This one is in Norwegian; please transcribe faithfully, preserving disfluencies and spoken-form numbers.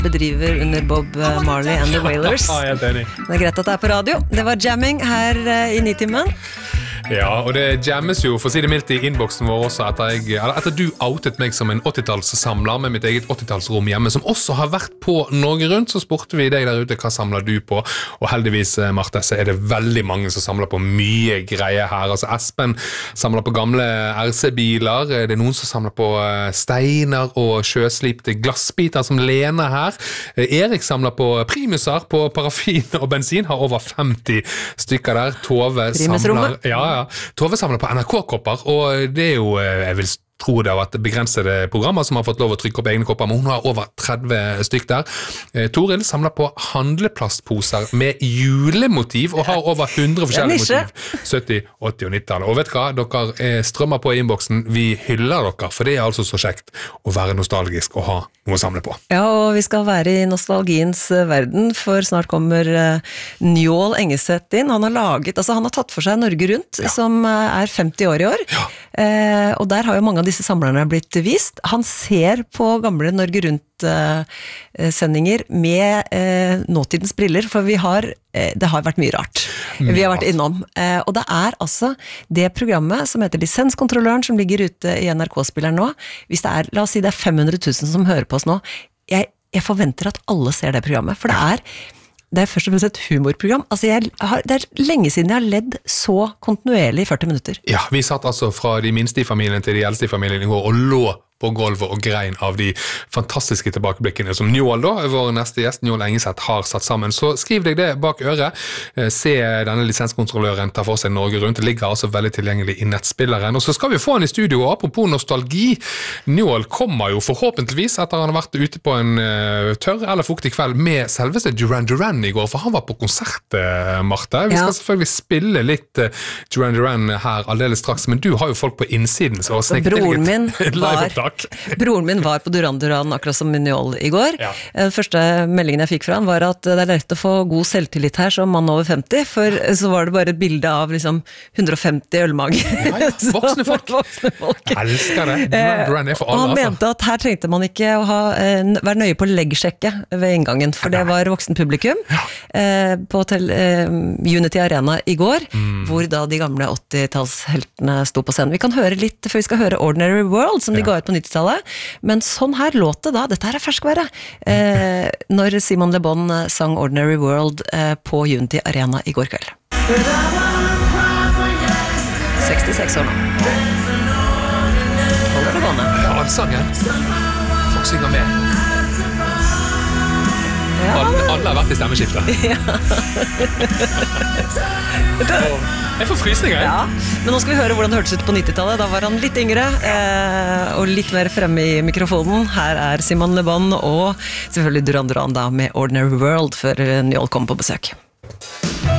bedriver under Bob Marley and the Wailers. Ja, jeg er enig. Det er greit at det er på radio. Det var jamming her uh, i Nitimen. Ja, og det jammes jo, for å si det mildt, i innboksen vår også, etter, jeg, etter du outet meg som en åttitallssamler med mitt eget åttitallsrom hjemme, som også har vært på Norge Rundt, så spurte vi deg der ute, hva samler du på? Og heldigvis, Marte, så er det veldig mange som samler på mye greier her. Altså Espen samler på gamle R C-biler, det er noen som samler på steiner og sjøslipte glassbiter som Lene her. Erik samler på primuser, på parafin og bensin, har over femti stykker der. Tove samler... Ja, ja. Tove samler på N R K-kopper, og det er jo, jeg vil tro det har vært begrensede programmer som har fått lov å trykke opp egne kopper, men hun har over tretti stykk der. Eh, Toril samler på handleplastposer med julemotiv, og har over hundre forskjellige motiv. sytti, åtti og nitti. Og vet du hva, dere eh, strømmer på i innboksen, vi hyller dere, for det er altså så kjekt å være nostalgisk og ha noe å samle på. Ja, og vi skal være i nostalgiens verden, for snart kommer uh, Njål Engeseth inn. Han har laget, altså han har tatt for seg Norge Rundt, ja. Som uh, er femti år i år. Ja. Uh, og der har jo mange av disse samlerne blitt vist. Han ser på gamle Norge Rundt-sendinger uh, med uh, nåtidens briller, for vi har, uh, det har vært mye rart. Vi har vært innom. Uh, og det er altså det programmet som heter Lisenskontrolløren, som ligger ute i N R K-spilleren nå. Hvis det er, la oss si det er fem hundre tusen som hører på oss nå, jeg, jeg forventer at alle ser det programmet, for det er Det er først og fremst et humorprogram. Altså jeg har, det er lenge siden jeg har ledd så kontinuerlig i førti minutter. Ja, vi satt altså fra de minste i familien til de eldste i familien i går og lå på gulvet og grein av de fantastiske tilbakeblikkene som Njål, da, vår neste gjest, Njål Engeseth, har satt sammen. Så skriv deg det bak øret. Se denne lisenskontrolløren ta for seg Norge Rundt. Det ligger altså veldig tilgjengelig i nettspilleren. Og så skal vi få han i studio, og apropos nostalgi. Njål kommer jo forhåpentligvis etter han har vært ute på en uh, tørr eller fuktig kveld med selveste Duran Duran i går, for han var på konsert, uh, Marte. Vi skal ja. selvfølgelig spille litt uh, Duran Duran her aldeles straks, men du har jo folk på innsiden, så snekket Broren min var Broren min var på Duran Duran akkurat som Njål i går. Ja. Den første meldingen jeg fikk fra han var at det er lett å få god selvtillit her som mann over femti, for så var det bare et bilde av liksom hundre og femti ølmager. Ja, ja. Voksne folk. Voksne folk. Jeg elsker det. Duran Duran er for alle. Og han altså. mente at her trengte man ikke å ha, være nøye på leggsjekke ved inngangen, for det var voksen publikum ja. på til, Unity Arena i går, mm. hvor da de gamle åttitallsheltene sto på scenen. Vi kan høre litt, for vi skal høre Ordinary World, som de ja. ga ut på nittitallet, men sånn her låt det da, dette her er ferskvære, eh, når Simon Le Bon sang Ordinary World eh, på Unity Arena i går kveld. sekstiseks år nå. Holder det gående? Ja, allsangen. Folk synger med. Ja. Alle, alle har vært i stemmeskiftet. Ja. Jeg får frysninger. Ja, men nå skal vi høre hvordan det hørtes ut på nittitallet. Da var han litt yngre eh, og litt mer fremme i mikrofonen. Her er Simon Le Bon og selvfølgelig Duran Duran da med Ordinary World før Njål kom på besøk.